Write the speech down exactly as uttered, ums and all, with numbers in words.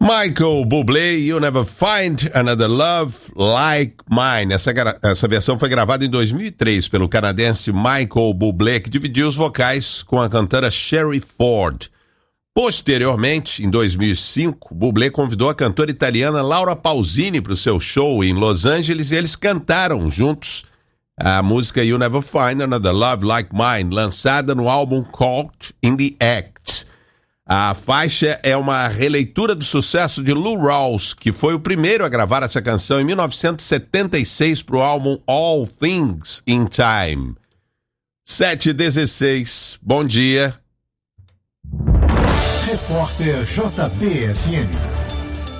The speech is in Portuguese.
Michael Bublé, You'll Never Find Another Love Like Mine. Essa, essa versão foi gravada em dois mil e três pelo canadense Michael Bublé, que dividiu os vocais com a cantora Sherry Ford. Posteriormente, em dois mil e cinco, Bublé convidou a cantora italiana Laura Pausini para o seu show em Los Angeles e eles cantaram juntos a música You'll Never Find Another Love Like Mine, lançada no álbum Caught in the Act. A faixa é uma releitura do sucesso de Lou Rawls, que foi o primeiro a gravar essa canção em mil novecentos e setenta e seis para o álbum All Things in Time. sete e dezesseis, bom dia. Repórter J B F M.